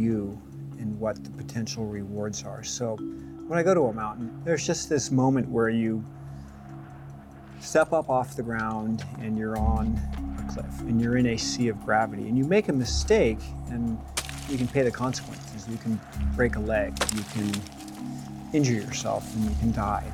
you and what the potential rewards are. So when I go to a mountain, there's just this moment where you step up off the ground and you're on a cliff and you're in a sea of gravity and you make a mistake and you can pay the consequences. You can break a leg, you can injure yourself, and you can die.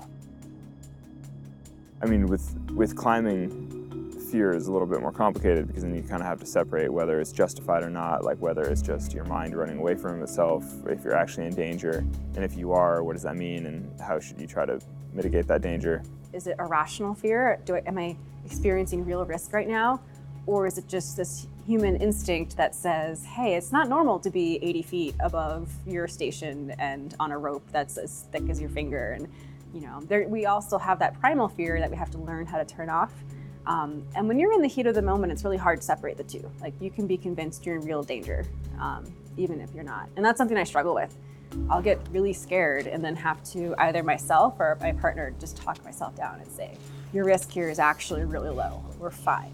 I mean, with climbing, fear is a little bit more complicated because then you kind of have to separate whether it's justified or not, like whether it's just your mind running away from itself, if you're actually in danger, and if you are, what does that mean, and how should you try to mitigate that danger? Is it irrational fear? Am I experiencing real risk right now? Or is it just this human instinct that says, hey, it's not normal to be 80 feet above your station and on a rope that's as thick as your finger? And we all still have that primal fear that we have to learn how to turn off. And when you're in the heat of the moment, it's really hard to separate the two. Like, you can be convinced you're in real danger, even if you're not. And that's something I struggle with. I'll get really scared and then have to either myself or my partner just talk myself down and say, your risk here is actually really low. We're fine.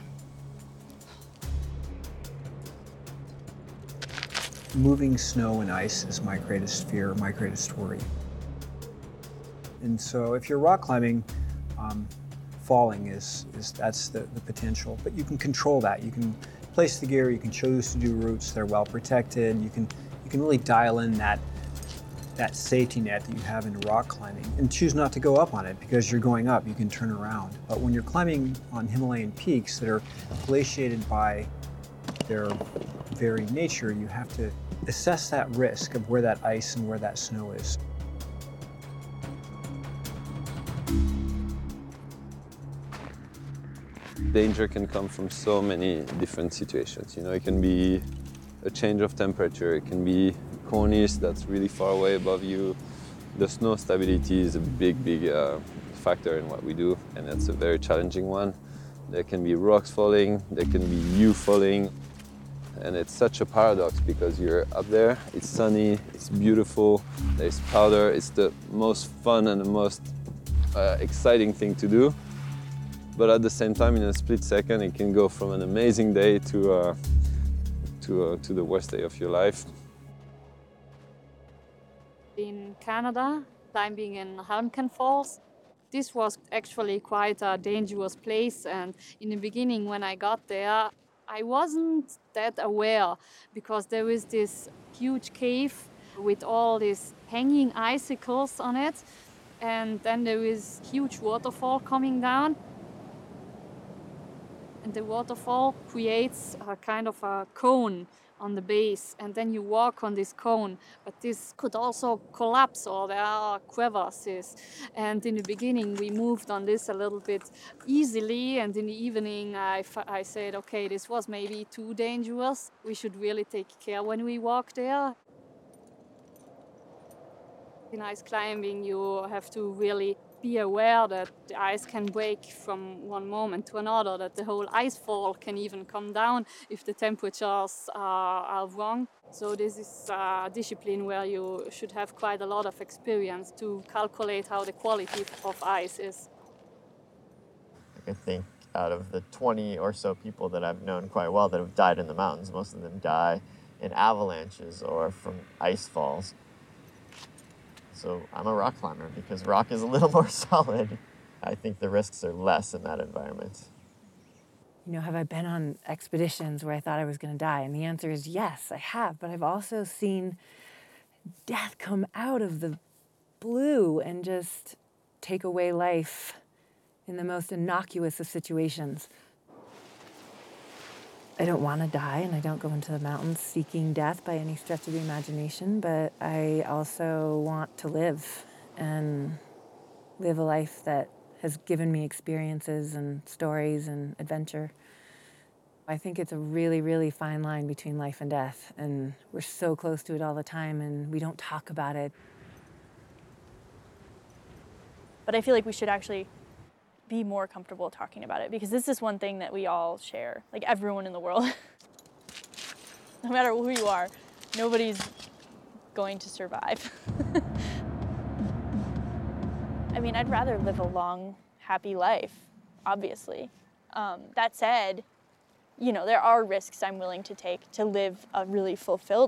Moving snow and ice is my greatest fear, my greatest worry. And so if you're rock climbing, falling that's the potential, but you can control that. You can place the gear, you can choose to do routes that are well protected, you can really dial in that safety net that you have in rock climbing and choose not to go up on it because you're going up, you can turn around. But when you're climbing on Himalayan peaks that are glaciated by their very nature, you have to assess that risk of where that ice and where that snow is. Danger can come from so many different situations. It can be a change of temperature, it can be cornice that's really far away above you. The snow stability is a big factor in what we do, and it's a very challenging one. There can be rocks falling, there can be you falling, and it's such a paradox because you're up there, it's sunny, it's beautiful, there's powder, it's the most fun and the most exciting thing to do. But at the same time, in a split second, it can go from an amazing day to the worst day of your life. In Canada, climbing in Helmken Falls, this was actually quite a dangerous place, and in the beginning when I got there, I wasn't that aware because there is this huge cave with all these hanging icicles on it, and then there is huge waterfall coming down. And the waterfall creates a kind of a cone on the base, and then you walk on this cone, but this could also collapse, or there are crevasses. And in the beginning we moved on this a little bit easily, and in the evening I said, okay, this was maybe too dangerous, we should really take care when we walk there. In ice climbing you have to really be aware that the ice can break from one moment to another, that the whole ice fall can even come down if the temperatures are wrong. So this is a discipline where you should have quite a lot of experience to calculate how the quality of ice is. I think out of the 20 or so people that I've known quite well that have died in the mountains, most of them die in avalanches or from ice falls. So I'm a rock climber because rock is a little more solid. I think the risks are less in that environment. Have I been on expeditions where I thought I was going to die? And the answer is yes, I have. But I've also seen death come out of the blue and just take away life in the most innocuous of situations. I don't want to die, and I don't go into the mountains seeking death by any stretch of the imagination, but I also want to live and live a life that has given me experiences and stories and adventure. I think it's a really, really fine line between life and death, and we're so close to it all the time, and we don't talk about it. But I feel like we should actually be more comfortable talking about it, because this is one thing that we all share, like everyone in the world. No matter who you are, nobody's going to survive. I mean, I'd rather live a long, happy life, obviously. That said, there are risks I'm willing to take to live a really fulfilled